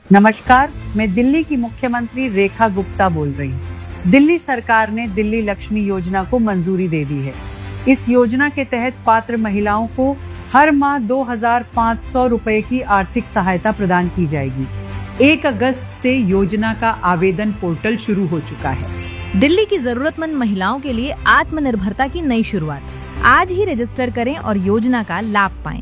नमस्कार, मैं दिल्ली की मुख्यमंत्री रेखा गुप्ता बोल रही हूँ। दिल्ली सरकार ने दिल्ली लक्ष्मी योजना को मंजूरी दे दी है। इस योजना के तहत पात्र महिलाओं को हर माह 2,500 रुपए की आर्थिक सहायता प्रदान की जाएगी। 1 अगस्त से योजना का आवेदन पोर्टल शुरू हो चुका है। दिल्ली की जरूरतमंद महिलाओं के लिए आत्मनिर्भरता की नई शुरुआत। आज ही रजिस्टर करें और योजना का लाभ पाएं।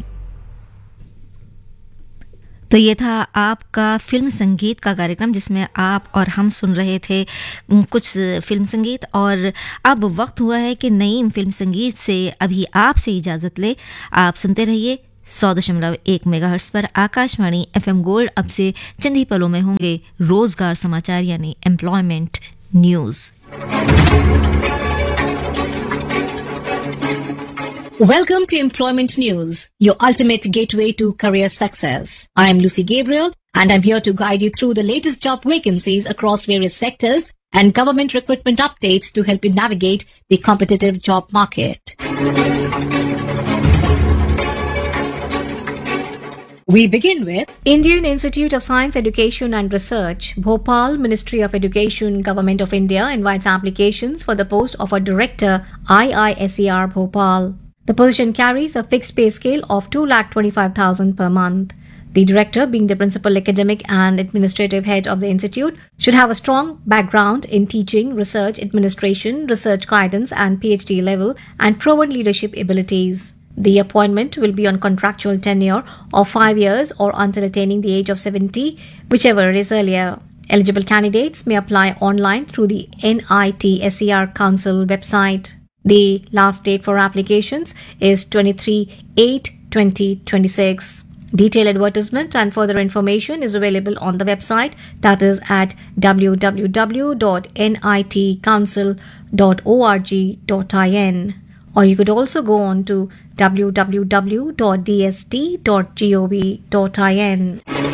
तो ये था आपका फिल्म संगीत का कार्यक्रम, जिसमें आप और हम सुन रहे थे कुछ फिल्म संगीत। और अब वक्त हुआ है कि नई फिल्म संगीत से अभी आपसे इजाज़त ले। आप सुनते रहिए 100.1 मेगाहर्ट्ज़ पर आकाशवाणी FM गोल्ड। अब से चंद ही पलों में होंगे रोजगार समाचार यानी employment news. Welcome to Employment News, your ultimate gateway to career success. I am Lucy Gabriel, and I'm here to guide you through the latest job vacancies across various sectors and government recruitment updates to help you navigate the competitive job market. We begin with Indian Institute of Science Education and Research, Bhopal, Ministry of Education, Government of India invites applications for the post of a Director, IISER Bhopal. The position carries a fixed pay scale of 2,25,000 per month. The director, being the principal academic and administrative head of the institute, should have a strong background in teaching, research, administration, research guidance and PhD level and proven leadership abilities. The appointment will be on contractual tenure of 5 years or until attaining the age of 70, whichever is earlier. Eligible candidates may apply online through the NITSER Council website. The last date for applications is 23/8/2026. Detailed advertisement and further information is available on the website, that is at www.nitcouncil.org.in, or you could also go on to www.dst.gov.in.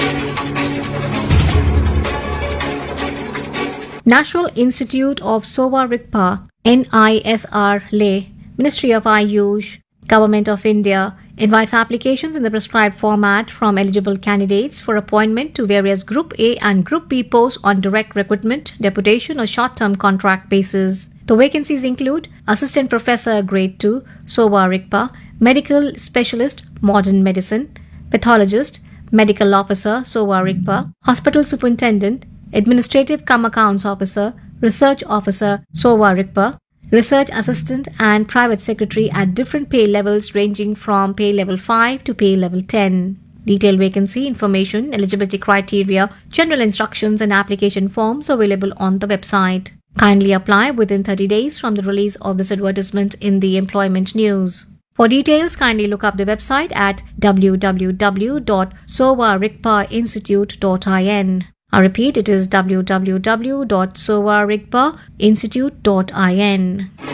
National Institute of Sowa Rigpa, NISR Leh, Ministry of Ayush, Government of India invites applications in the prescribed format from eligible candidates for appointment to various Group A and Group B posts on direct recruitment, deputation or short-term contract basis. The vacancies include Assistant Professor Grade 2, Sowa Rigpa, Medical Specialist, Modern Medicine, Pathologist, Medical Officer, Sowa Rigpa, Hospital Superintendent, Administrative cum Accounts Officer, Research Officer, Sowa Rigpa, Research Assistant and Private Secretary at different pay levels ranging from pay level 5 to pay level 10. Detailed vacancy information, eligibility criteria, general instructions and application forms available on the website. Kindly apply within 30 days from the release of this advertisement in the Employment News. For details, kindly look up the website at www.sowarigpainstitute.in. I repeat, it is www.sowarigpainstitute.in.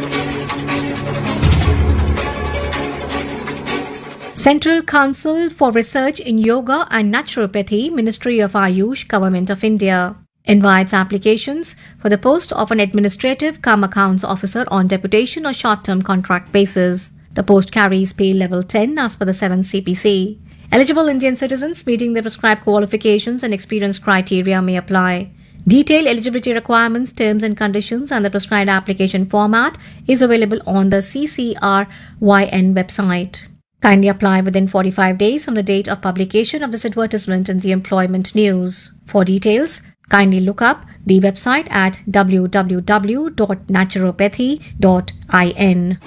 Central Council for Research in Yoga and Naturopathy, Ministry of Ayush, Government of India invites applications for the post of an administrative cum accounts officer on deputation or short-term contract basis. The post carries pay level 10 as per the 7th CPC. Eligible Indian citizens meeting the prescribed qualifications and experience criteria may apply. Detailed eligibility requirements, terms and conditions and the prescribed application format is available on the CCRYN website. Kindly apply within 45 days from the date of publication of this advertisement in the Employment News. For details, kindly look up the website at www.naturopathy.in.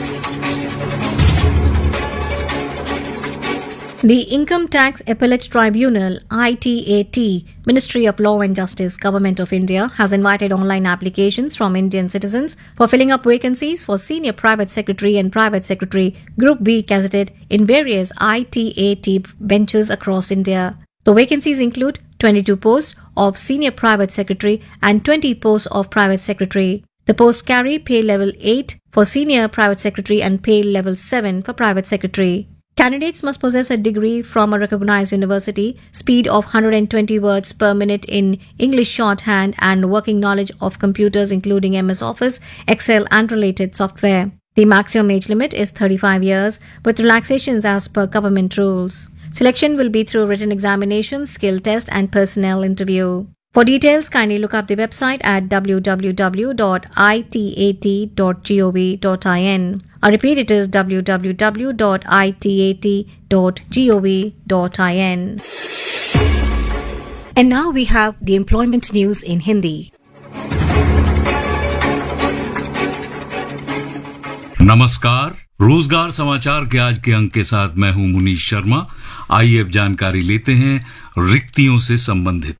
The Income Tax Appellate Tribunal, ITAT, Ministry of Law and Justice, Government of India, has invited online applications from Indian citizens for filling up vacancies for Senior Private Secretary and Private Secretary Group B gazetted in various ITAT benches across India. The vacancies include 22 posts of Senior Private Secretary and 20 posts of Private Secretary. The posts carry pay level 8 for Senior Private Secretary and pay level 7 for Private Secretary. Candidates must possess a degree from a recognized university, speed of 120 words per minute in English shorthand, and working knowledge of computers including MS Office, Excel and related software. The maximum age limit is 35 years, with relaxations as per government rules. Selection will be through written examination, skill test, and personnel interview. For details, kindly look up the website at www.itat.gov.in. I repeat, it is www.itat.gov.in. And now we have the employment news in Hindi. नमस्कार, रोजगार समाचार के आज के अंक के साथ मैं हूं मुनीश शर्मा। आइए अब जानकारी लेते हैं रिक्तियों से संबंधित।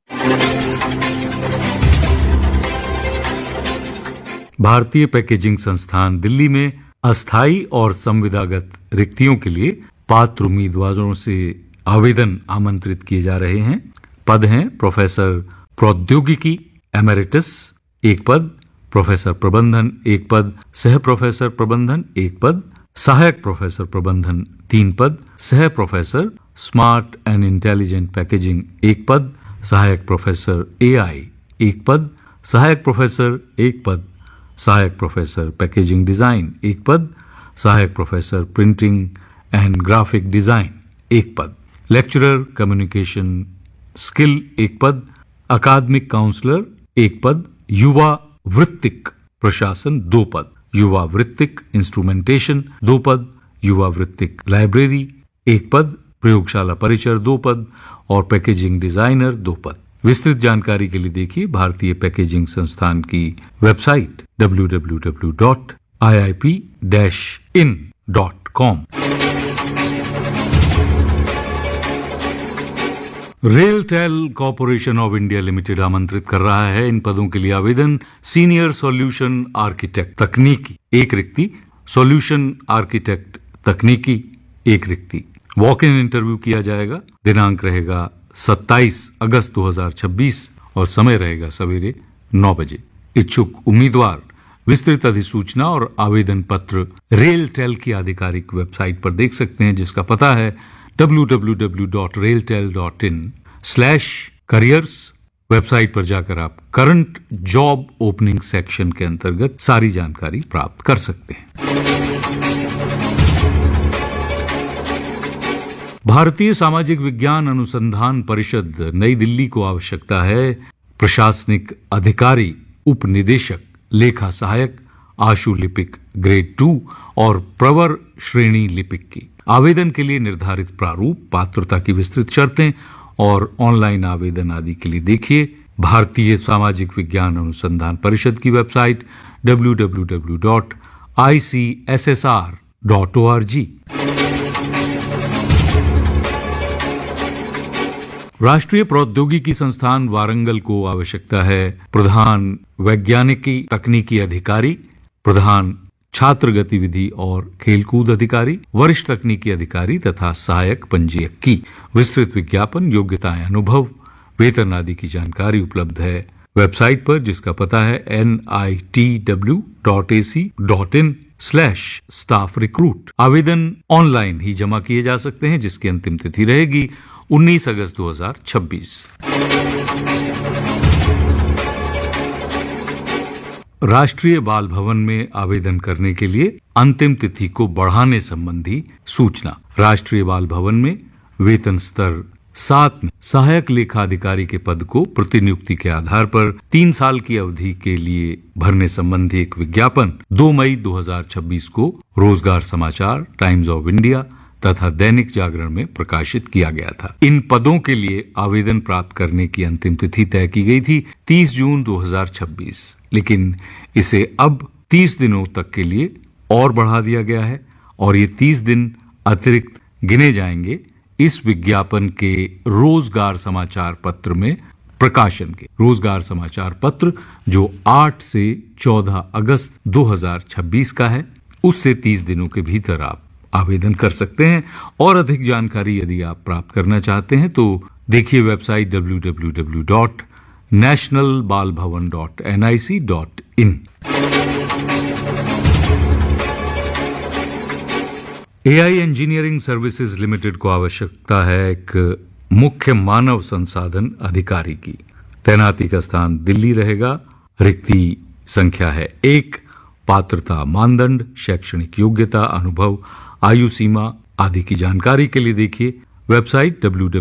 भारतीय पैकेजिंग संस्थान दिल्ली में अस्थायी और संविदागत रिक्तियों के लिए पात्र उम्मीदवारों से आवेदन आमंत्रित किए जा रहे हैं। पद हैं प्रोफेसर प्रौद्योगिकी एमेरिटस 1 पद, प्रोफेसर प्रबंधन 1 पद, सह प्रोफेसर प्रबंधन 1 पद, सहायक प्रोफेसर प्रबंधन 3 पद, सह professor smart and intelligent packaging 1 पद, सहायक प्रोफेसर एआई 1 पद, सहायक प्रोफेसर 1 पद, सहायक प्रोफेसर पैकेजिंग डिजाइन 1 पद, सहायक professor printing and graphic design 1 पद, लेक्चरर कम्युनिकेशन स्किल 1 पद, अकादमिक काउंसलर 1 पद, युवा वृत्तिक प्रशासन 2 पद, युवा वृत्तिक इंस्ट्रूमेंटेशन 2 पद, युवा वृत्तिक लाइब्रेरी 1 पद, प्रयोगशाला परिचर 2 पद और पैकेजिंग डिजाइनर 2 पद। विस्तृत जानकारी के लिए देखिए भारतीय पैकेजिंग संस्थान की website www.iip-in.com। RailTel corporation of India limited आमंत्रित कर रहा है इन पदों के लिए आवेदन। सीनियर सॉल्यूशन आर्किटेक्ट तकनीकी 1 रिक्ति, सॉल्यूशन आर्किटेक्ट तकनीकी 1 रिक्ति। वॉक इन इंटरव्यू किया जाएगा। दिनांक रहेगा 27 अगस्त 2026 और समय रहेगा सवेरे 9 बजे। इच्छुक उम्मीदवार विस्तृत अधिसूचना और आवेदन पत्र रेलटेल की आधिकारिक वेबसाइट पर देख सकते हैं, जिसका पता है www.railtel.in/careers। वेबसाइट पर जाकर आप करंट जॉब ओपनिंग सेक्शन के अंतर्गत सारी जानकारी प्राप्त कर सकते हैं। भारतीय सामाजिक विज्ञान अनुसंधान परिषद नई दिल्ली को आवश्यकता है प्रशासनिक अधिकारी, उप निदेशक, लेखा सहायक, आशु लिपिक ग्रेड 2 और प्रवर श्रेणी लिपिक की। आवेदन के लिए निर्धारित प्रारूप, पात्रता की विस्तृत शर्तें और ऑनलाइन आवेदन आदि के लिए देखिए भारतीय सामाजिक विज्ञान अनुसंधान परिषद की वेबसाइट www.icssr.org। राष्ट्रीय प्रौद्योगिकी संस्थान वारंगल को आवश्यकता है प्रधान वैज्ञानिकी तकनीकी अधिकारी, प्रधान छात्र गतिविधि और खेलकूद अधिकारी, वरिष्ठ तकनीकी अधिकारी तथा सहायक पंजीयक की। विस्तृत विज्ञापन, योग्यताएं, अनुभव, वेतन आदि की जानकारी उपलब्ध है वेबसाइट पर, जिसका पता है nitw.ac.in/staff recruit। आवेदन ऑनलाइन ही जमा किए जा सकते हैं, जिसकी अंतिम तिथि रहेगी 19 अगस्त 2026। राष्ट्रीय बाल भवन में आवेदन करने के लिए अंतिम तिथि को बढ़ाने संबंधी सूचना। राष्ट्रीय बाल भवन में वेतन स्तर 7 में सहायक लेखाधिकारी के पद को प्रतिनियुक्ति के आधार पर 3 साल की अवधि के लिए भरने संबंधी एक विज्ञापन 2 मई 2026 को रोजगार समाचार, टाइम्स ऑफ इंडिया तथा दैनिक जागरण में प्रकाशित किया गया था। इन पदों के लिए आवेदन प्राप्त करने की अंतिम तिथि तय की गई थी 30 जून 2026, लेकिन इसे अब 30 दिनों तक के लिए और बढ़ा दिया गया है और ये 30 दिन अतिरिक्त गिने जाएंगे इस विज्ञापन के रोजगार समाचार पत्र में प्रकाशन के। रोजगार समाचार पत्र जो 8 से 14 अगस्त 2026 का है, उससे 30 दिनों के भीतर आप आवेदन कर सकते हैं। और अधिक जानकारी यदि आप प्राप्त करना चाहते हैं तो देखिए website www.nationalbalbhavan.nic.in। AI engineering services limited को आवश्यकता है एक मुख्य मानव संसाधन अधिकारी की। तैनाती का स्थान दिल्ली रहेगा। रिक्ति संख्या है 1। पात्रता मानदंड, शैक्षणिक योग्यता, अनुभव, आयु सीमा आदि की जानकारी के लिए देखिए वेबसाइट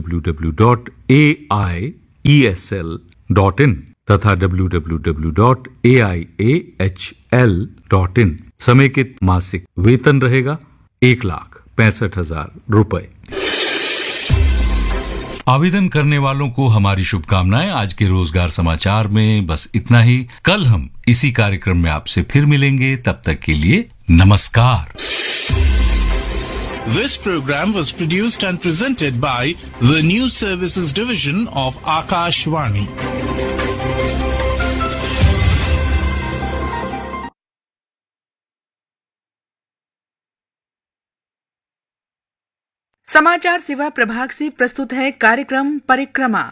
www.aiesl.in तथा www.aiahl.in। समेकित मासिक वेतन रहेगा 1,65,000 रुपए। आवेदन करने वालों को हमारी शुभकामनाएं। आज के रोजगार समाचार में बस इतना ही। कल हम इसी कार्यक्रम में आपसे फिर मिलेंगे, तब तक के लिए नमस्कार। This program was produced and presented by the News Services Division of Akashvani. समाचार सेवा प्रभाग से प्रस्तुत है कार्यक्रम परिक्रमा।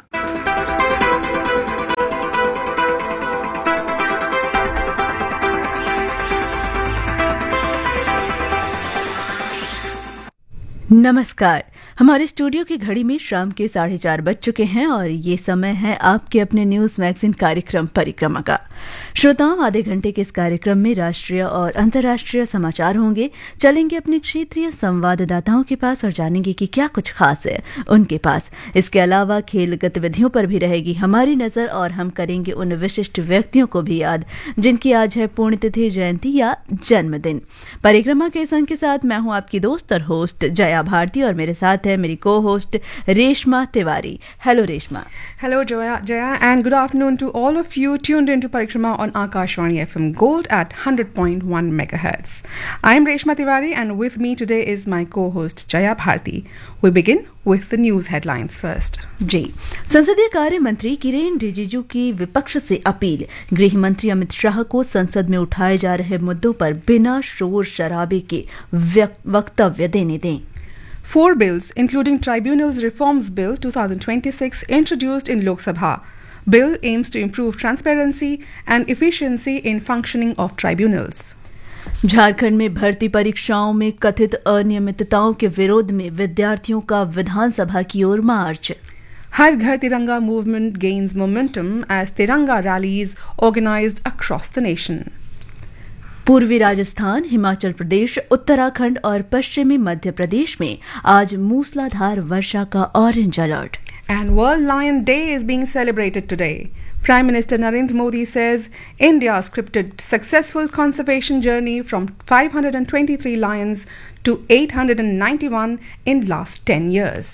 नमस्कार। हमारे स्टूडियो की घड़ी में शाम के 4:30 बज चुके हैं और ये समय है आपके अपने न्यूज मैगजीन कार्यक्रम परिक्रमा का। श्रोताओं, आधे घंटे के इस कार्यक्रम में राष्ट्रीय और अंतर्राष्ट्रीय समाचार होंगे। चलेंगे अपने क्षेत्रीय संवाददाताओं के पास और जानेंगे कि क्या कुछ खास है उनके पास। इसके अलावा खेल गतिविधियों पर भी रहेगी हमारी नजर और हम करेंगे उन विशिष्ट व्यक्तियों को भी याद जिनकी आज है पुण्यतिथि, जयंती या जन्मदिन। परिक्रमा के संग के साथ मैं हूं आपकी दोस्त और होस्ट जया भारती और मेरे साथ है मेरी को host Reshma Tiwari. Hello Reshma. Hello Jaya and good afternoon to all of you tuned into Parikrama on Akashvani FM Gold at 100.1 megahertz. I am Reshma Tiwari and with me today is my co-host Jaya Bharti. We begin with the news headlines first. जी, संसदीय कार्य मंत्री किरेन रिजिजू की विपक्ष से appeal. गृह मंत्री अमित शाह को संसद में उठाए जा रहे मुद्दों पर बिना शोर शराबे के वक्तव्य देने दें। 4 bills, including Tribunals Reforms Bill 2026, introduced in Lok Sabha. Bill aims to improve transparency and efficiency in functioning of tribunals. Jharkhand में भर्ती परीक्षाओं में कथित अनियमितताओं के विरोध में विद्यार्थियों का विधानसभा की ओर मार्च। Har Ghar Tiranga movement gains momentum as Tiranga rallies organized across the nation. पूर्वी राजस्थान, हिमाचल प्रदेश, उत्तराखंड और पश्चिमी मध्य प्रदेश में आज मूसलाधार वर्षा का orange alert. And World Lion Day is being celebrated today. Prime Minister Narendra Modi says India scripted successful conservation journey from 523 lions to 891 in last 10 years.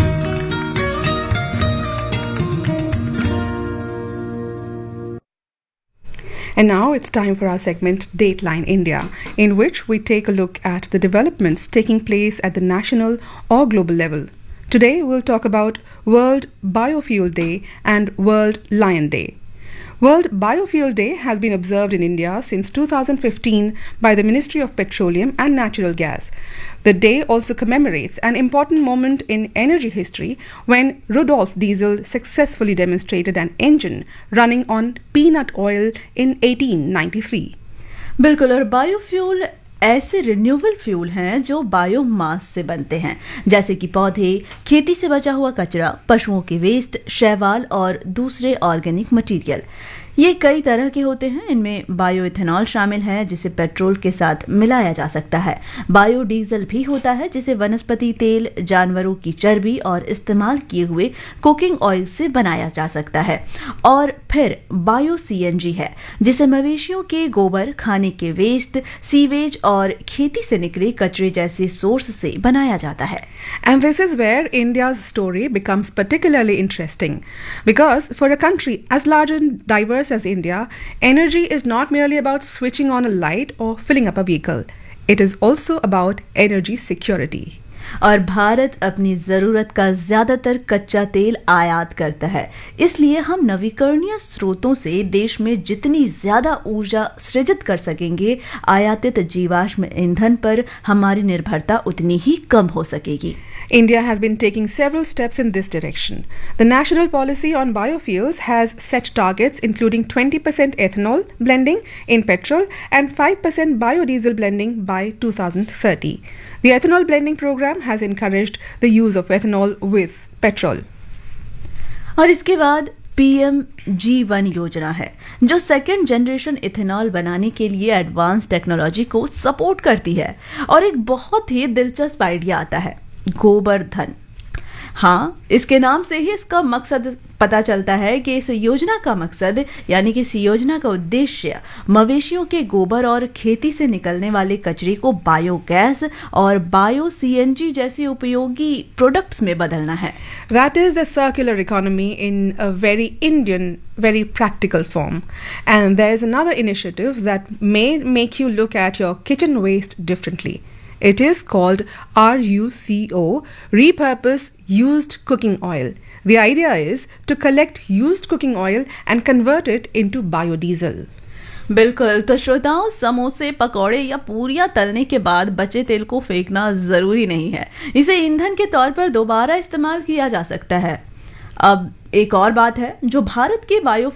And now it's time for our segment Dateline India, in which we take a look at the developments taking place at the national or global level. Today we'll talk about World Biofuel Day and World Lion Day. World Biofuel Day has been observed in India since 2015 by the Ministry of Petroleum and Natural Gas. The day also commemorates an important moment in energy history when Rudolf Diesel successfully demonstrated an engine running on peanut oil in 1893. बिल्कुल, और biofuel ऐसे renewable fuel हैं जो biomass से बनते हैं, जैसे कि पौधे, खेती से बचा हुआ कचरा, पशुओं के वेस्ट, शैवाल और दूसरे ऑर्गेनिक मटेरियल। ये कई तरह के होते हैं। इनमें बायोइथेनॉल शामिल है जिसे पेट्रोल के साथ मिलाया जा सकता है। बायोडीजल भी होता है जिसे वनस्पति तेल, जानवरों की चर्बी और इस्तेमाल किए हुए कुकिंग ऑयल से बनाया जा सकता है। और फिर बायो सीएनजी है जिसे मवेशियों के गोबर, खाने के वेस्ट, सीवेज और खेती से निकले कचरे जैसे सोर्स से बनाया जाता है। And this is where India's story becomes particularly interesting, because for a country as large and diverse as India, energy is not merely about switching on a light or filling up a vehicle. It is also about energy security. और भारत अपनी जरूरत का ज्यादातर कच्चा तेल आयात करता है, इसलिए हम नवीकरणीय स्रोतों से देश में जितनी ज्यादा ऊर्जा सृजित कर सकेंगे, आयातित जीवाश्म ईंधन पर हमारी निर्भरता उतनी ही कम हो सकेगी। India has been taking several steps in this direction. The national policy on biofuels has set targets including 20% ethanol blending in petrol and 5% biodiesel blending by 2030. The ethanol blending program has encouraged the use of ethanol with petrol. और इसके बाद PMG1 योजना है जो second generation ethanol बनाने के लिए advance technology को सपोर्ट करती है। और एक बहुत ही दिलचस्प आइडिया आता है, गोबर धन। हाँ, इसके नाम से ही इसका मकसद पता चलता है कि इस योजना का मकसद यानी कि इस योजना का उद्देश्य मवेशियों के गोबर और खेती से निकलने वाले कचरे को बायोगैस और बायो सीएनजी जैसे उपयोगी प्रोडक्ट्स में बदलना है। That is the circular economy in a very Indian, very practical form. And there is another initiative that may make you look at your kitchen waste differently. It is called RUCO, Repurpose Used Cooking Oil. The idea is to collect used cooking oil and convert it into biodiesel. बिल्कुल, तो श्रोताओं, समोसे, पकौड़े या पूरियां तलने के बाद बचे तेल को फेंकना जरूरी नहीं है। इसे ईंधन के तौर पर दोबारा इस्तेमाल किया जा सकता है। अब एक और बात है जो भारत के बायो